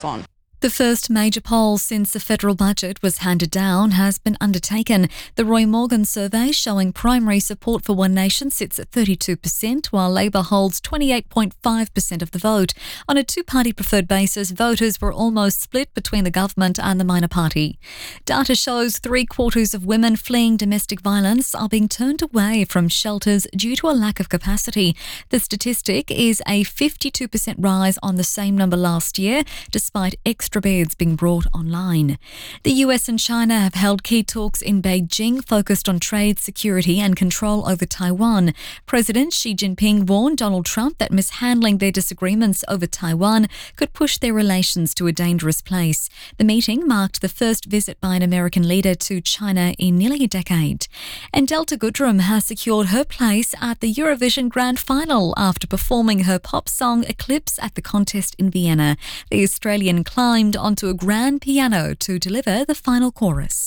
on. The first major poll since the federal budget was handed down has been undertaken. The Roy Morgan survey showing primary support for One Nation sits at 32%, while Labor holds 28.5% of the vote. On a two-party preferred basis, voters were almost split between the government and the minor party. Data shows 3/4 of women fleeing domestic violence are being turned away from shelters due to a lack of capacity. The statistic is a 52% rise on the same number last year, despite extra beds being brought online. The US and China have held key talks in Beijing focused on trade, security and control over Taiwan. President Xi Jinping warned Donald Trump that mishandling their disagreements over Taiwan could push their relations to a dangerous place. The meeting marked the first visit by an American leader to China in nearly a decade. And Delta Goodrem has secured her place at the Eurovision Grand Final after performing her pop song Eclipse at the contest in Vienna. The Australian climbed onto a grand piano to deliver the final chorus.